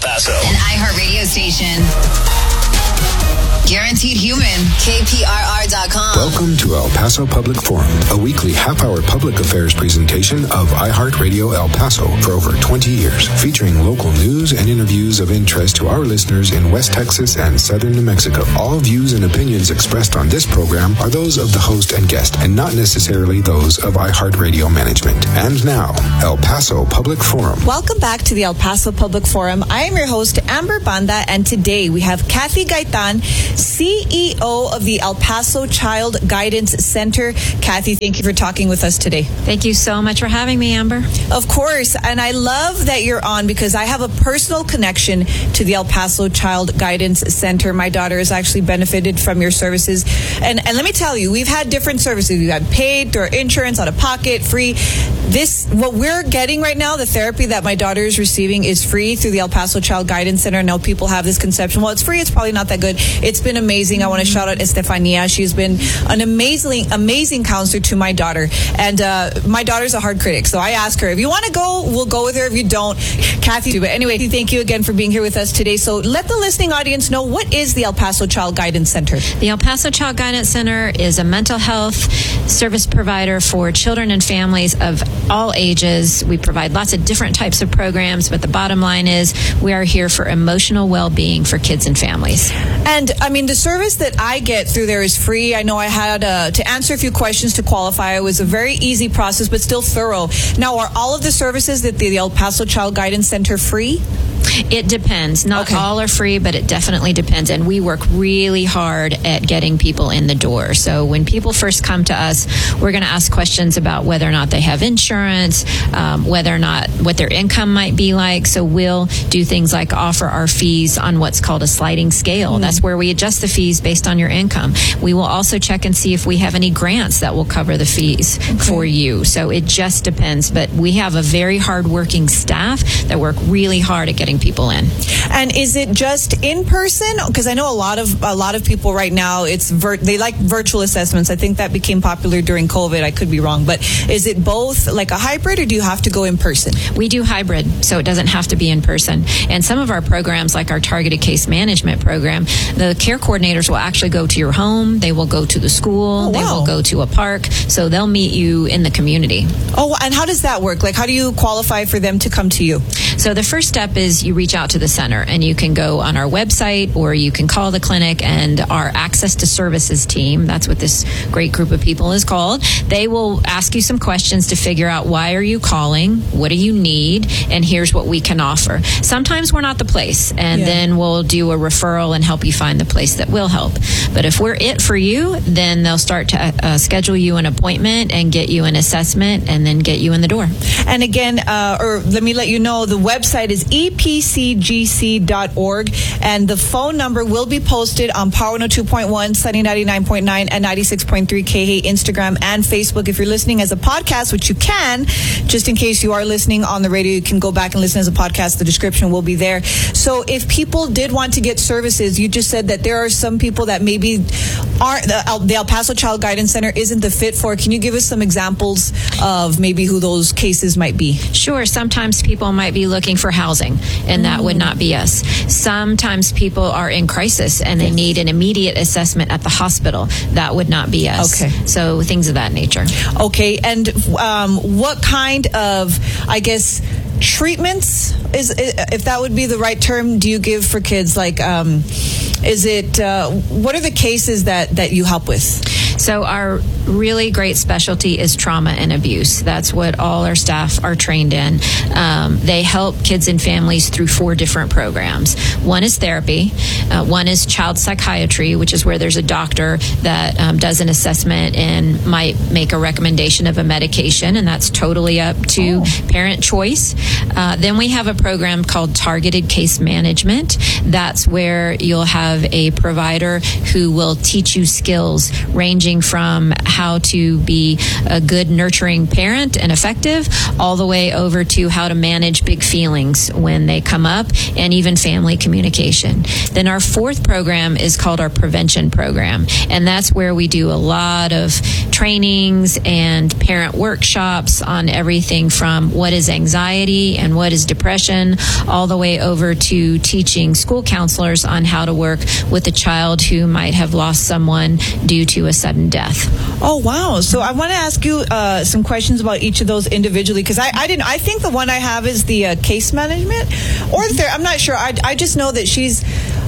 Paso. An iHeart radio station. Guaranteed Human. KPRR.com. Welcome to El Paso Public Forum, a weekly half-hour public affairs presentation of iHeartRadio El Paso for over 20 years, featuring local news and interviews of interest to our listeners in West Texas and southern New Mexico. All views and opinions expressed on this program are those of the host and guest, and not necessarily those of iHeartRadio management. And now, El Paso Public Forum. Welcome back to the El Paso Public Forum. I am your host, Amber Banda, and today we have Kathy Gaitan, CEO of the El Paso Child Guidance Center. Kathy, thank you for talking with us today. Thank you so much for having me, Amber. Of course, and I love that you're on because I have a personal connection to the El Paso Child Guidance Center. My daughter has actually benefited from your services. And let me tell you, we've had different services. We've had paid, through our insurance, out of pocket, free. What we're getting right now, the therapy that my daughter is receiving is free through the El Paso Child Guidance Center. I know people have this conception, well, it's free, it's probably not that good. It's been amazing. I want to shout out Estefania. She's been an amazing counselor to my daughter. And my daughter's a hard critic. So I ask her, if you want to go, we'll go with her. If you don't, Kathy. But anyway, thank you again for being here with us today. So let the listening audience know, what is the El Paso Child Guidance Center? The El Paso Child Guidance Center is a mental health service provider for children and families of all ages. We provide lots of different types of programs, but the bottom line is we are here for emotional well-being for kids and families. And I mean, the service that I get through there is free. I know I had to answer a few questions to qualify. It was a very easy process, but still thorough. Now, are all of the services that the El Paso Child Guidance Center free? It depends. Not all are free, but it definitely depends. And we work really hard at getting people in the door. So when people first come to us, we're going to ask questions about whether or not they have insurance, whether or not what their income might be like. So we'll do things like offer our fees on what's called a sliding scale. That's where we adjust the fees based on your income. We will also check and see if we have any grants that will cover the fees for you. So it just depends. But we have a very hard-working staff that work really hard at getting people in. And is it just in person? Because I know a lot of people right now, they like virtual assessments. I think that became popular during COVID. I could be wrong, but is it both like a hybrid, or do you have to go in person? We do hybrid, so it doesn't have to be in person. And some of our programs, like our targeted case management program, the care coordinators will actually go to your home. They will go to the school. They will go to a park. So they'll meet you in the community. Oh, and how does that work? Like, how do you qualify for them to come to you? So the first step is you reach out to the center, and you can go on our website, or you can call the clinic, and our Access to Services team, that's what this great group of people is called, they will ask you some questions to figure out, why are you calling, what do you need, and here's what we can offer. Sometimes we're not the place, and then we'll do a referral and help you find the place that will help. But if we're it for you, then they'll start to schedule you an appointment and get you an assessment and then get you in the door. And again, or let me let you know, the website is epcgc.org, and the phone number will be posted on Power 102.1, Sunny 99.9, and 96.3 KH, Instagram and Facebook. If you're listening as a podcast, which you can, just in case you are listening on the radio, you can go back and listen as a podcast. The description will be there. So if people did want to get services, you just said that there are some people that maybe aren't, the El Paso Child Guidance Center isn't the fit for. Can you give us some examples of maybe who those cases might be? Sure. Sometimes people might be looking for housing, and that would not be us. Sometimes people are in crisis and they need an immediate assessment at the hospital. That would not be us. Okay. So things of that nature. Okay. And what kind of, I guess, treatments, if that would be the right term, do you give for kids? Like, is it, what are the cases that you help with? So our really great specialty is trauma and abuse. That's what all our staff are trained in. They help kids and families through 4 different programs. One is therapy. One is child psychiatry, which is where there's a doctor that does an assessment and might make a recommendation of a medication, and that's totally up to parent choice. Then we have a program called Targeted Case Management. That's where you'll have have a provider who will teach you skills ranging from how to be a good nurturing parent and effective, all the way over to how to manage big feelings when they come up, and even family communication. Then our fourth program is called our prevention program, and that's where we do a lot of trainings and parent workshops on everything from what is anxiety and what is depression, all the way over to teaching school counselors on how to work with a child who might have lost someone due to a sudden death. Oh, wow. So I want to ask you some questions about each of those individually, because I think the one I have is the case management, or I'm not sure. I just know that she's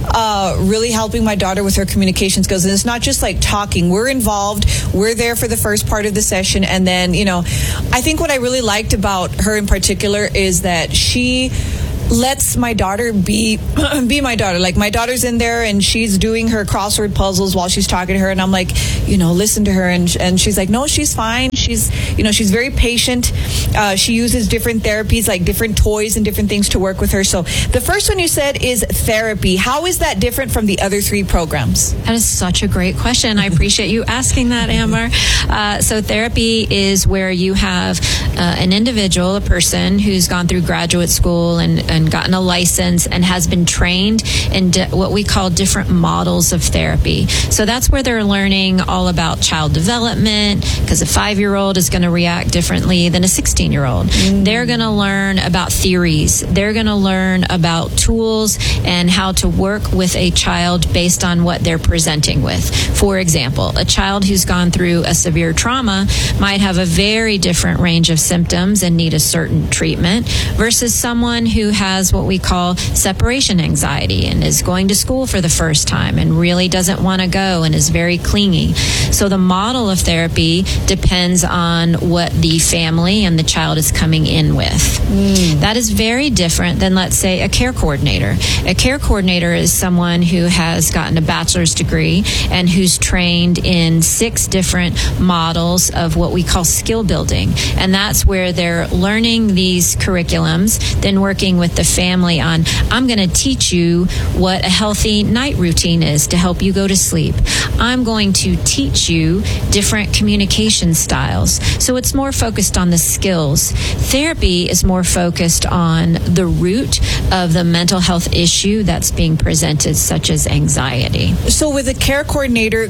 really helping my daughter with her communication skills, and it's not just like talking. We're involved. We're there for the first part of the session, and then, I think what I really liked about her in particular is that she lets my daughter be my daughter. Like, my daughter's in there and she's doing her crossword puzzles while she's talking to her, and I'm like, listen to her, and she's like, no, she's fine. She's she's very patient. She uses different therapies, like different toys and different things to work with her. So the first one you said is therapy. How is that different from the other three programs? That is such a great question. I appreciate you asking that, Amber. So therapy is where you have an individual, a person who's gone through graduate school and gotten a license and has been trained in what we call different models of therapy. So that's where they're learning all about child development, because a 5-year-old is going to react differently than a 16-year-old. They're going to learn about theories. They're going to learn about tools and how to work with a child based on what they're presenting with. For example, a child who's gone through a severe trauma might have a very different range of symptoms and need a certain treatment versus someone who has what we call separation anxiety and is going to school for the first time and really doesn't want to go and is very clingy. So the model of therapy depends on what the family and the child is coming in with. That is very different than, let's say, a care coordinator. A care coordinator is someone who has gotten a bachelor's degree and who's trained in 6 different models of what we call skill building. And that's where they're learning these curriculums, then working with the family on, I'm going to teach you what a healthy night routine is to help you go to sleep. I'm going to teach you different communication styles. So it's more focused on the skills. Therapy is more focused on the root of the mental health issue that's being presented, such as anxiety. So with a care coordinator,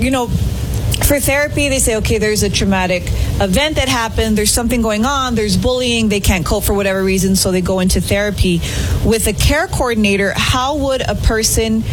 for therapy, they say, okay, there's a traumatic event that happened, there's something going on, there's bullying, they can't cope for whatever reason, so they go into therapy. With a care coordinator, how would a person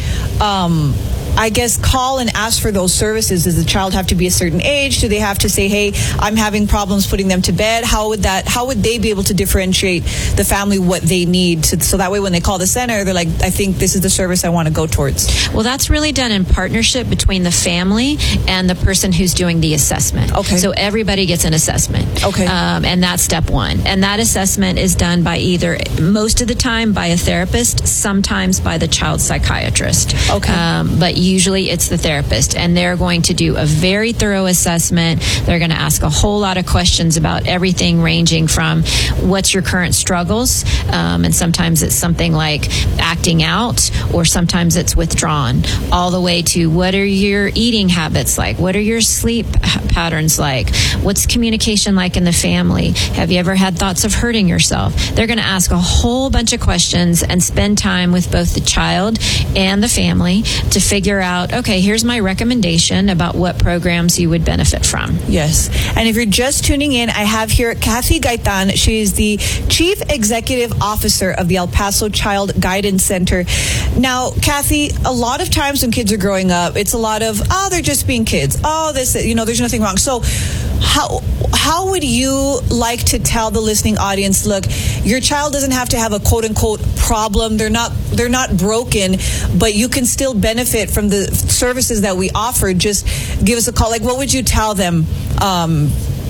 call and ask for those services? Does the child have to be a certain age? Do they have to say, hey, I'm having problems putting them to bed? How would they be able to differentiate the family what they need so that way when they call the center, they're like, I think this is the service I want to go towards? Well, that's really done in partnership between the family and the person who's doing the assessment. Okay. So everybody gets an assessment. Okay. And that's step one. And that assessment is done by either, most of the time, by a therapist, sometimes by the child psychiatrist. Okay. But usually it's the therapist, and they're going to do a very thorough assessment. They're going to ask a whole lot of questions about everything, ranging from what's your current struggles, and sometimes it's something like acting out, or sometimes it's withdrawn, all the way to what are your eating habits like? What are your sleep patterns like? What's communication like in the family? Have you ever had thoughts of hurting yourself? They're going to ask a whole bunch of questions and spend time with both the child and the family to figure out, okay, here's my recommendation about what programs you would benefit from. Yes. And if you're just tuning in, I have here Kathy Gaitan. She is the Chief Executive Officer of the El Paso Child Guidance Center. Now, Kathy, a lot of times when kids are growing up, it's a lot of, they're just being kids. There's nothing wrong. So how would you like to tell the listening audience, look, your child doesn't have to have a quote unquote problem. They're not broken, but you can still benefit from the services that we offer. Just give us a call. Like, what would you tell them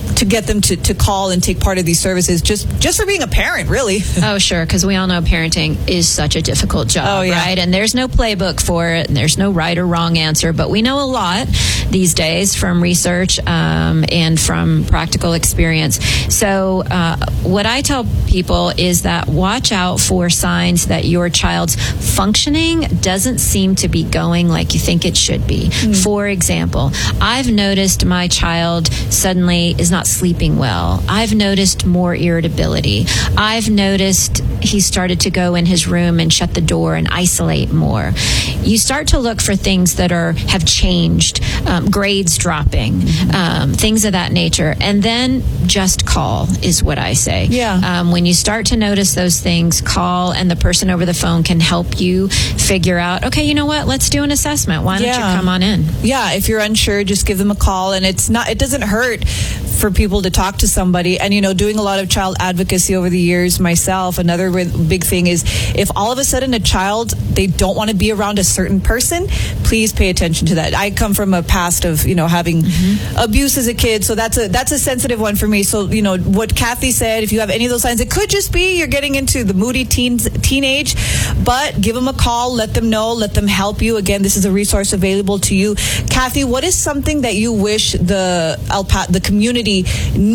to get them to call and take part of these services just for being a parent, really? Oh, sure, because we all know parenting is such a difficult job, right? And there's no playbook for it, and there's no right or wrong answer, but we know a lot these days from research and from practical experience. So what I tell people is that watch out for signs that your child's functioning doesn't seem to be going like you think it should be. For example, I've noticed my child suddenly is not sleeping well. I've noticed more irritability. I've noticed he started to go in his room and shut the door and isolate more. You start to look for things that have changed, grades dropping, things of that nature, and then just call is what I say. When you start to notice those things, call, and the person over the phone can help you figure out, okay, you know what, let's do an assessment. Why don't you come on in? Yeah, if you're unsure, just give them a call, and it doesn't hurt for people to talk to somebody. And, doing a lot of child advocacy over the years myself, another big thing is if all of a sudden a child, they don't want to be around a certain person, please pay attention to that. I come from a past of, having abuse as a kid, so that's a sensitive one for me. So, what Kathy said, if you have any of those signs, it could just be you're getting into the moody teenage, but give them a call, let them know, let them help you. Again, this is a resource available to you. Kathy, what is something that you wish the community